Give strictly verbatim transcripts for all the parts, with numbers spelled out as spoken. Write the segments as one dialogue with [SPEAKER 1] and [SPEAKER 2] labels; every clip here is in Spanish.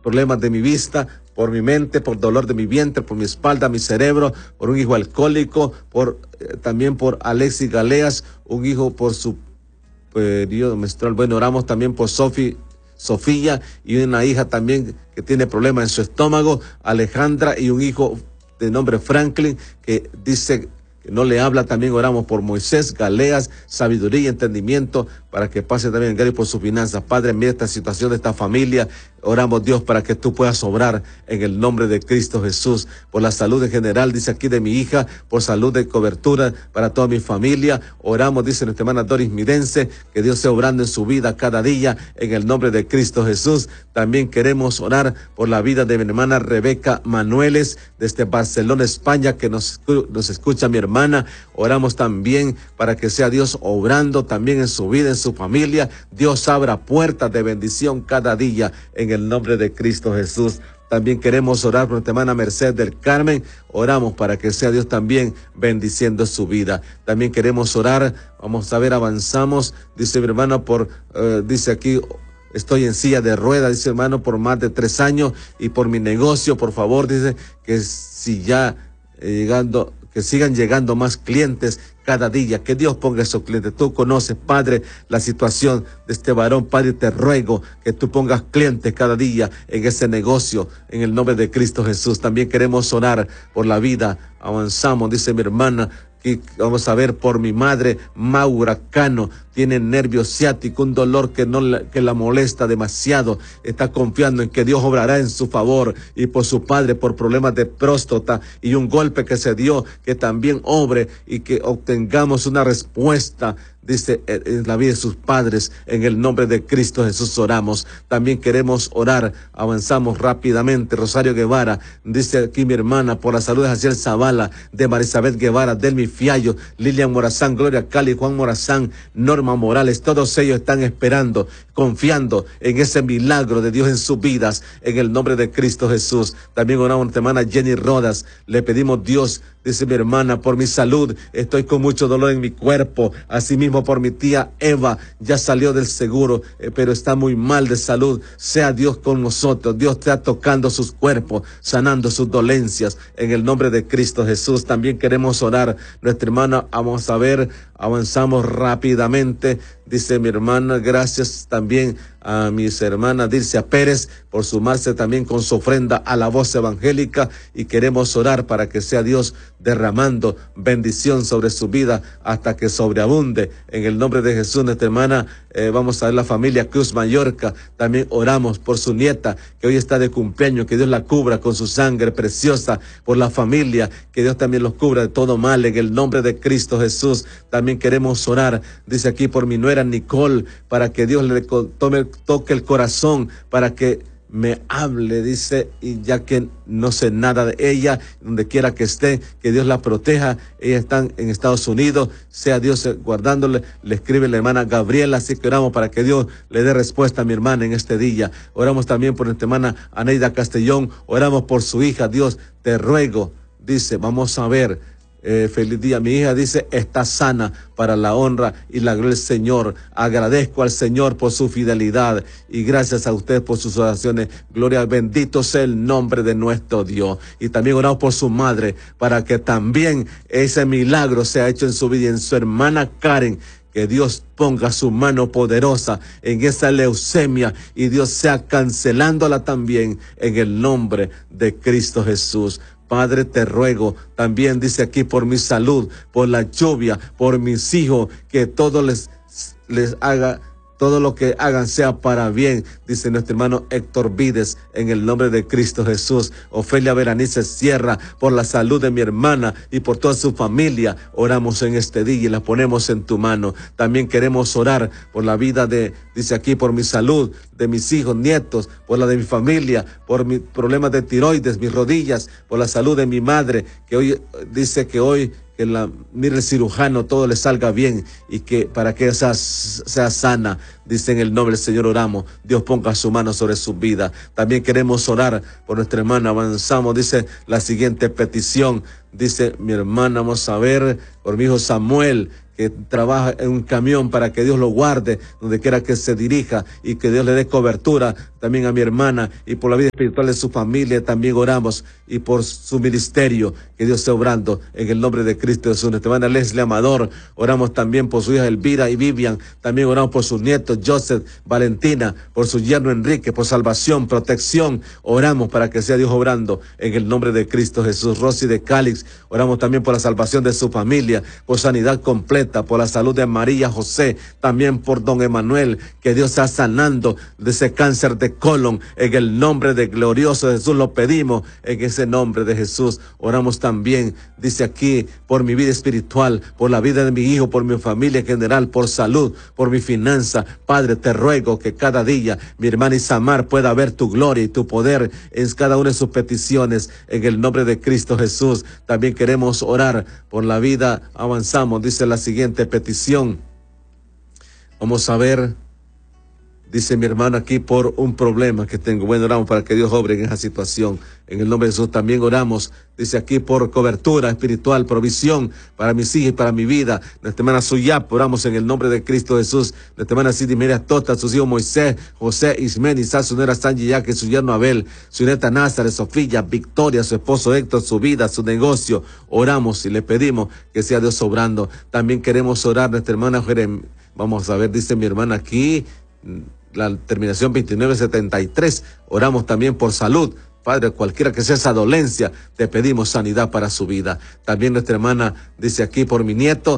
[SPEAKER 1] problemas de mi vista, por mi mente, por dolor de mi vientre, por mi espalda, mi cerebro, por un hijo alcohólico, por eh, también por Alexis Galeas, un hijo por su periodo menstrual. Bueno, oramos también por Sofi, Sofía y una hija también que tiene problemas en su estómago, Alejandra, y un hijo de nombre Franklin que dice que no le habla. También oramos por Moisés Galeas, sabiduría y entendimiento para que pase también Gary por sus finanzas. Padre, mira esta situación de esta familia. Oramos, Dios, para que tú puedas obrar en el nombre de Cristo Jesús. Por la salud en general, dice aquí, de mi hija, por salud de cobertura para toda mi familia. Oramos, dice nuestra hermana Doris Midense, que Dios sea obrando en su vida cada día en el nombre de Cristo Jesús. También queremos orar por la vida de mi hermana Rebeca Manueles, desde Barcelona, España, que nos, nos escucha mi hermana. Oramos también para que sea Dios obrando también en su vida, en su familia. Dios abra puertas de bendición cada día en el nombre de Cristo Jesús. También queremos orar por nuestra hermana Mercedes del Carmen. Oramos para que sea Dios también bendiciendo su vida. También queremos orar, vamos a ver, avanzamos, dice mi hermano, por, uh, dice aquí, estoy en silla de ruedas, dice hermano, por más de tres años y por mi negocio, por favor, dice que si ya eh, llegando, que sigan llegando más clientes cada día, que Dios ponga esos clientes. Tú conoces, Padre, la situación de este varón. Padre, te ruego que tú pongas clientes cada día en ese negocio, en el nombre de Cristo Jesús. También queremos orar por la vida. Avanzamos, dice mi hermana, y vamos a ver por mi madre, Maura Cano, tiene nervio ciático, un dolor que no la, que la molesta demasiado. Está confiando en que Dios obrará en su favor, y por su padre, por problemas de próstata y un golpe que se dio, que también obre y que obtengamos una respuesta, dice, en la vida de sus padres. En el nombre de Cristo Jesús oramos. También queremos orar, avanzamos rápidamente. Rosario Guevara, dice aquí mi hermana, por la salud de Jaciel Zavala, de Marisabel Guevara, Delmi Fiallo, Lilian Morazán, Gloria Cali, Juan Morazán, Norma Morales. Todos ellos están esperando, confiando en ese milagro de Dios en sus vidas, en el nombre de Cristo Jesús. También oramos a nuestra hermana Jenny Rodas. Le pedimos, Dios, dice mi hermana, por mi salud, estoy con mucho dolor en mi cuerpo. Asimismo por mi tía Eva, ya salió del seguro, eh, pero está muy mal de salud. Sea Dios con nosotros. Dios está tocando sus cuerpos, sanando sus dolencias, en el nombre de Cristo Jesús. También queremos orar. Nuestra hermana, vamos a ver, avanzamos rápidamente. Dice mi hermana, gracias también a mis hermanas Dircia Pérez por sumarse también con su ofrenda a la voz evangélica, y queremos orar para que sea Dios derramando bendición sobre su vida hasta que sobreabunde en el nombre de Jesús. Nuestra hermana, eh, vamos a ver la familia Cruz Mallorca, también oramos por su nieta que hoy está de cumpleaños, que Dios la cubra con su sangre preciosa, por la familia, que Dios también los cubra de todo mal en el nombre de Cristo Jesús. También queremos orar, dice aquí, por mi nuera Nicole, para que Dios le tome, toque el corazón, para que me hable, dice, y ya que no sé nada de ella, donde quiera que esté, que Dios la proteja. Ella está en Estados Unidos, sea Dios guardándole. Le escribe la hermana Gabriela, así que oramos para que Dios le dé respuesta a mi hermana en este día. Oramos también por nuestra hermana Aneida Castellón, oramos por su hija. Dios, te ruego, dice, vamos a ver, Eh, feliz día. Mi hija, dice, está sana para la honra y la gloria del Señor. Agradezco al Señor por su fidelidad y gracias a usted por sus oraciones. Gloria, bendito sea el nombre de nuestro Dios. Y también oramos por su madre, para que también ese milagro sea hecho en su vida y en su hermana Karen. Que Dios ponga su mano poderosa en esa leucemia y Dios sea cancelándola también en el nombre de Cristo Jesús. Padre, te ruego también, dice aquí, por mi salud, por la lluvia, por mis hijos, que todo les, les haga, todo lo que hagan sea para bien, dice nuestro hermano Héctor Vides, en el nombre de Cristo Jesús. Ofelia Beranice Sierra, por la salud de mi hermana y por toda su familia, oramos en este día y la ponemos en tu mano. También queremos orar por la vida de, dice aquí, por mi salud, de mis hijos, nietos, por la de mi familia, por mis problemas de tiroides, mis rodillas, por la salud de mi madre, que hoy dice que hoy que la mire el cirujano, todo le salga bien y que para que sea, sea sana, dice en el nombre del Señor oramos. Dios ponga su mano sobre su vida. También queremos orar por nuestra hermana. Avanzamos, dice la siguiente petición, dice mi hermana, vamos a ver, por mi hijo Samuel, que trabaja en un camión, para que Dios lo guarde donde quiera que se dirija y que Dios le dé cobertura. También a mi hermana, y por la vida espiritual de su familia también oramos, y por su ministerio, que Dios esté obrando en el nombre de Cristo Jesús. Nuestra hermana Leslie Amador, oramos también por su hija Elvira y Vivian, también oramos por sus nietos Joseph, Valentina, por su yerno Enrique, por salvación, protección. Oramos para que sea Dios obrando en el nombre de Cristo Jesús. Rosy de Cálix, oramos también por la salvación de su familia, por sanidad completa, por la salud de María José, también por don Emanuel, que Dios está sanando de ese cáncer de colon. En el nombre de glorioso Jesús lo pedimos, en ese nombre de Jesús. Oramos también, dice aquí, por mi vida espiritual, por la vida de mi hijo, por mi familia en general, por salud, por mi finanza. Padre, te ruego que cada día mi hermana Isamar pueda ver tu gloria y tu poder en cada una de sus peticiones, en el nombre de Cristo Jesús. También queremos orar por la vida. Avanzamos, dice la siguiente petición. Vamos a ver. Dice mi hermano aquí, por un problema que tengo. Bueno, oramos para que Dios obre en esa situación. En el nombre de Jesús también oramos. Dice aquí, por cobertura espiritual, provisión para mis hijos y para mi vida. Nuestra hermana Suyap, oramos en el nombre de Cristo Jesús. Nuestra hermana Cindy Meria Tota, sus hijos Moisés, José, Ismen, Isaac, su nuera Sanji Yaque, su yerno Abel, su nieta Nazaret, Sofía, Victoria, su esposo Héctor, su vida, su negocio. Oramos y le pedimos que sea Dios obrando. También queremos orar, nuestra hermana Jerem. Vamos a ver, dice mi hermana aquí, la terminación veintinueve setenta y tres. Oramos también por salud. Padre, cualquiera que sea esa dolencia, te pedimos sanidad para su vida. También nuestra hermana dice aquí, por mi nieto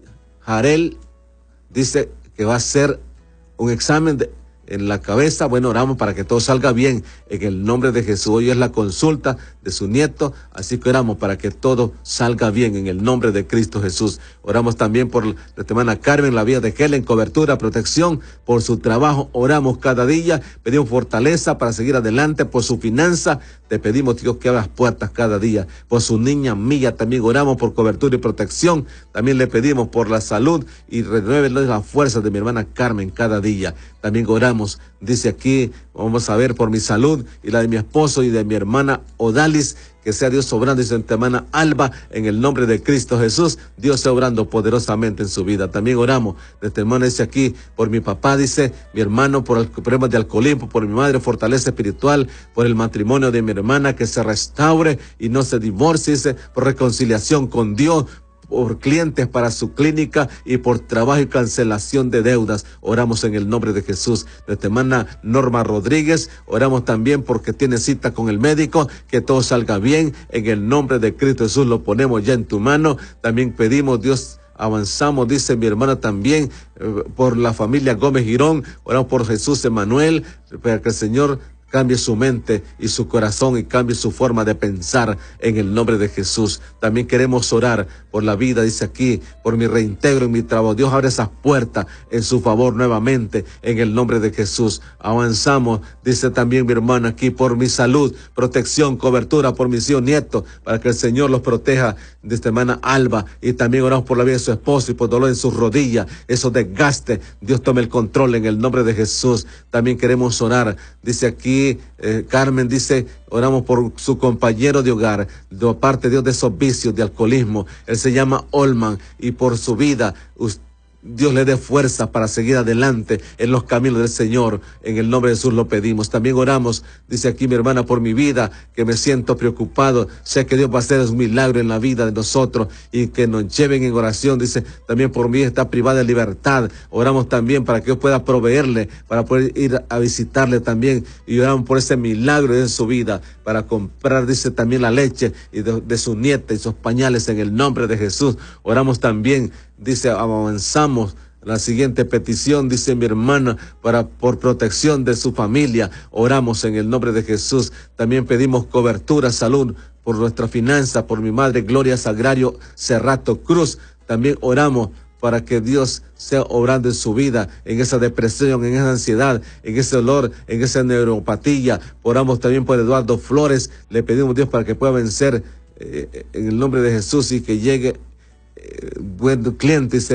[SPEAKER 1] Jarel, dice que va a hacer un examen de, en la cabeza. Bueno, oramos para que todo salga bien en el nombre de Jesús. Hoy es la consulta de su nieto, así que oramos para que todo salga bien en el nombre de Cristo Jesús. Oramos también por la hermana Carmen, la vida de Helen, cobertura, protección, por su trabajo. Oramos cada día, pedimos fortaleza para seguir adelante, por su finanza. Te pedimos, Dios, que abras puertas cada día. Por su niña Mía también oramos por cobertura y protección. También le pedimos por la salud y renuévenle las fuerzas de mi hermana Carmen cada día. También oramos, dice aquí, vamos a ver por mi salud y la de mi esposo y de mi hermana Odalis, que sea Dios obrando, y su hermana Alba, en el nombre de Cristo Jesús, Dios sea obrando poderosamente en su vida. También oramos, nuestra hermana dice aquí, por mi papá, dice, mi hermano, por el problema de alcoholismo, por mi madre, fortaleza espiritual, por el matrimonio de mi hermana, que se restaure y no se divorcie, dice, por reconciliación con Dios, por clientes para su clínica y por trabajo y cancelación de deudas. Oramos en el nombre de Jesús. Nuestra hermana Norma Rodríguez, oramos también porque tiene cita con el médico, que todo salga bien. En el nombre de Cristo Jesús lo ponemos ya en tu mano. También pedimos, Dios, avanzamos, dice mi hermana también, eh, por la familia Gómez Girón. Oramos por Jesús Emanuel, para que el Señor cambie su mente y su corazón y cambie su forma de pensar en el nombre de Jesús. También queremos orar por la vida, dice aquí, por mi reintegro en mi trabajo. Dios abre esas puertas en su favor nuevamente en el nombre de Jesús. Avanzamos, dice también mi hermana aquí, por mi salud, protección, cobertura, por mis hijos nietos, para que el Señor los proteja, de esta hermana Alba. Y también oramos por la vida de su esposo y por dolor en sus rodillas, esos desgastes. Dios tome el control en el nombre de Jesús. También queremos orar, dice aquí, Eh, Carmen dice, oramos por su compañero de hogar, de aparte de Dios de esos vicios, de alcoholismo. Él se llama Olman, y por su vida, usted, Dios le dé fuerza para seguir adelante en los caminos del Señor. En el nombre de Jesús lo pedimos. También oramos, dice aquí mi hermana, por mi vida, que me siento preocupado. Sé que Dios va a hacer un milagro en la vida de nosotros y que nos lleven en oración. Dice también por mí, está privada de libertad. Oramos también para que Dios pueda proveerle, para poder ir a visitarle también. Y oramos por ese milagro en su vida, para comprar, dice también, la leche y de, de su nieta y sus pañales en el nombre de Jesús. Oramos también, dice, avanzamos la siguiente petición, dice mi hermana, para por protección de su familia. Oramos en el nombre de Jesús. También pedimos cobertura, salud, por nuestra finanza, por mi madre Gloria Sagrario Cerrato Cruz. También oramos para que Dios sea obrando en su vida, en esa depresión, en esa ansiedad, en ese dolor, en esa neuropatía. Oramos también por Eduardo Flores. Le pedimos a Dios para que pueda vencer eh, en el nombre de Jesús, y que llegue eh, buen cliente, dice,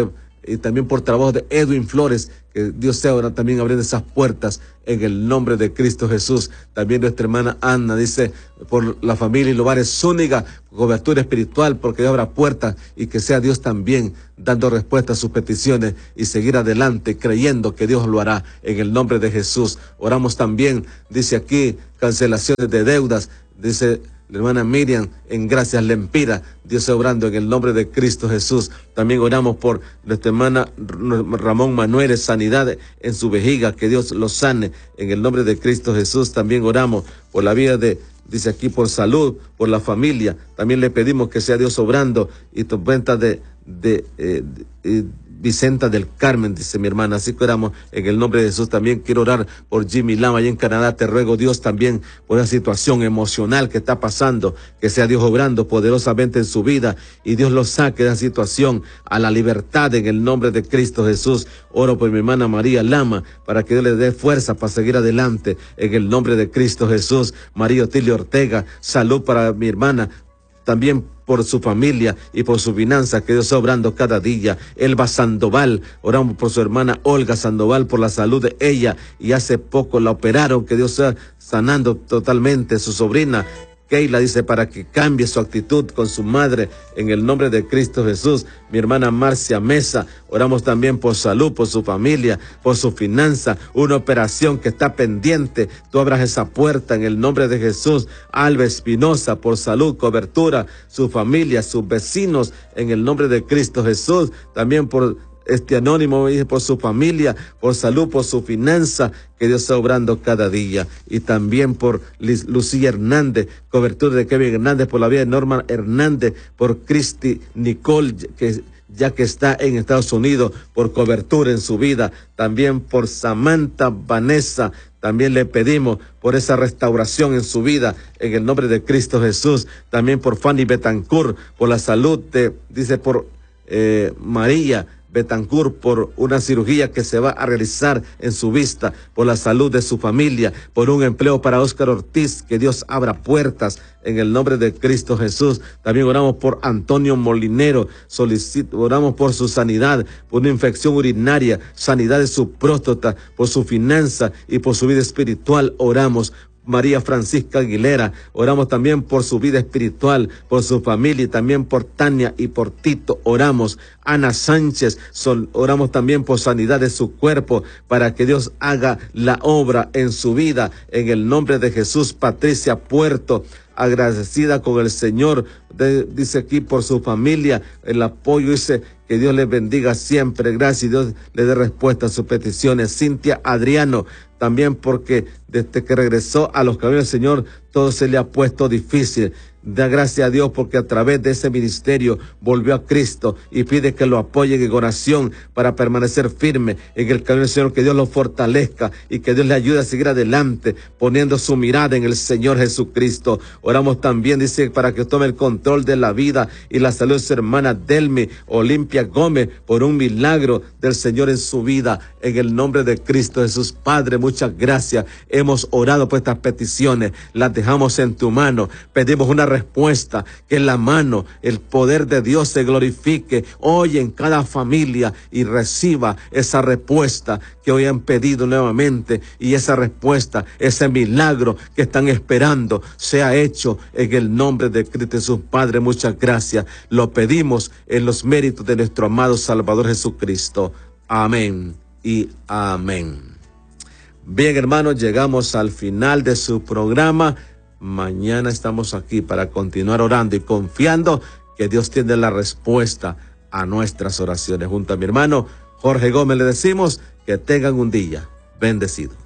[SPEAKER 1] y también por trabajo de Edwin Flores, que Dios sea ahora también abriendo esas puertas en el nombre de Cristo Jesús. También nuestra hermana Ana dice por la familia y Lobares Zúñiga, cobertura espiritual, porque Dios abra puertas y que sea Dios también dando respuesta a sus peticiones y seguir adelante creyendo que Dios lo hará en el nombre de Jesús. Oramos también, dice aquí, cancelaciones de deudas, dice la hermana Miriam, en Gracias Lempira, Dios obrando en el nombre de Cristo Jesús. También oramos por nuestra hermana Ramón Manuel, sanidad en su vejiga, que Dios lo sane en el nombre de Cristo Jesús. También oramos por la vida de, dice aquí, por salud, por la familia. También le pedimos que sea Dios obrando y tormenta de, de, eh, de, de Vicenta del Carmen, dice mi hermana. Así que oramos en el nombre de Jesús. También quiero orar por Jimmy Lama allá en Canadá. Te ruego, Dios, también por la situación emocional que está pasando, que sea Dios obrando poderosamente en su vida y Dios lo saque de la situación a la libertad en el nombre de Cristo Jesús. Oro por mi hermana María Lama para que Dios le dé fuerza para seguir adelante en el nombre de Cristo Jesús. María Otilio Ortega, salud para mi hermana, también por su familia y por su finanza, que Dios está obrando cada día. Elba Sandoval, oramos por su hermana Olga Sandoval, por la salud de ella, y hace poco la operaron, que Dios está sanando totalmente. Su sobrina Keila dice para que cambie su actitud con su madre en el nombre de Cristo Jesús. Mi hermana Marcia Mesa, oramos también por salud, por su familia, por su finanza, una operación que está pendiente. Tú abras esa puerta en el nombre de Jesús. Alba Espinosa, por salud, cobertura, su familia, sus vecinos, en el nombre de Cristo Jesús. También por este anónimo, por su familia, por salud, por su finanza, que Dios está obrando cada día. Y también por Liz, Lucía Hernández, cobertura de Kevin Hernández, por la vida de Norma Hernández, por Cristi Nicole, que ya que está en Estados Unidos, por cobertura en su vida. También por Samantha Vanessa, también le pedimos por esa restauración en su vida, en el nombre de Cristo Jesús. También por Fanny Betancourt, por la salud de, dice por eh, María Betancourt, por una cirugía que se va a realizar en su vista, por la salud de su familia, por un empleo para Óscar Ortiz, que Dios abra puertas en el nombre de Cristo Jesús. También oramos por Antonio Molinero, solicito, oramos por su sanidad, por una infección urinaria, sanidad de su próstata, por su finanza y por su vida espiritual. Oramos María Francisca Aguilera, oramos también por su vida espiritual, por su familia, y también por Tania y por Tito. Oramos Ana Sánchez, sol, oramos también por sanidad de su cuerpo, para que Dios haga la obra en su vida, en el nombre de Jesús. Patricia Puerto, agradecida con el Señor, de, dice aquí por su familia, el apoyo, dice que Dios les bendiga siempre, gracias, y Dios le dé respuesta a sus peticiones. Cintia Adriano, también porque desde que regresó a los caminos del Señor, todo se le ha puesto difícil. Da gracias a Dios porque a través de ese ministerio volvió a Cristo y pide que lo apoyen en oración para permanecer firme en el camino del Señor, que Dios lo fortalezca y que Dios le ayude a seguir adelante poniendo su mirada en el Señor Jesucristo. Oramos también, dice, para que tome el control de la vida y la salud de su hermana Delmi Olimpia Gómez, por un milagro del Señor en su vida, en el nombre de Cristo Jesús. Padre, muchas gracias. Hemos orado por estas peticiones, las dejamos en tu mano, pedimos una respuesta, que la mano, el poder de Dios se glorifique hoy en cada familia y reciba esa respuesta que hoy han pedido nuevamente, y esa respuesta, ese milagro que están esperando, sea hecho en el nombre de Cristo Jesús. Padre, muchas gracias. Lo pedimos en los méritos de nuestro amado Salvador Jesucristo. Amén y amén. Bien, hermanos, llegamos al final de su programa. Mañana estamos aquí para continuar orando y confiando que Dios tiene la respuesta a nuestras oraciones. Junto a mi hermano Jorge Gómez le decimos que tengan un día bendecido.